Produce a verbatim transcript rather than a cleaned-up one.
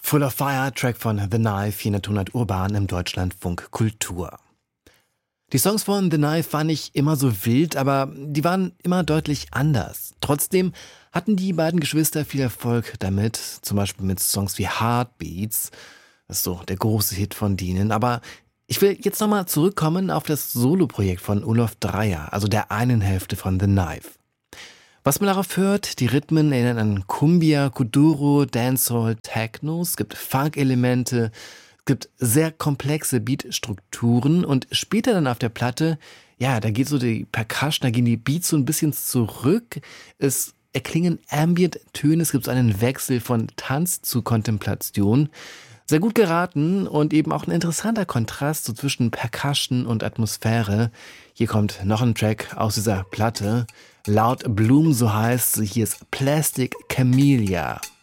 Full of Fire, Track von The Knife, hier in der Tonart Urban im Deutschlandfunk Kultur. Die Songs von The Knife waren nicht immer so wild, aber die waren immer deutlich anders. Trotzdem hatten die beiden Geschwister viel Erfolg damit, zum Beispiel mit Songs wie Heartbeats, das ist so der große Hit von denen. Aber ich will jetzt nochmal zurückkommen auf das Soloprojekt von Olof Dreyer, also der einen Hälfte von The Knife. Was man darauf hört, die Rhythmen erinnern an Cumbia, Kuduro, Dancehall, Techno, es gibt Funk-Elemente, es gibt sehr komplexe Beatstrukturen und später dann auf der Platte, ja, da geht so die Percussion, da gehen die Beats so ein bisschen zurück, es erklingen Ambient-Töne, es gibt so einen Wechsel von Tanz zu Kontemplation. Sehr gut geraten und eben auch ein interessanter Kontrast so zwischen Percussion und Atmosphäre. Hier kommt noch ein Track aus dieser Platte. Loud Bloom, so heißt sie. Hier ist Plastic Camellia.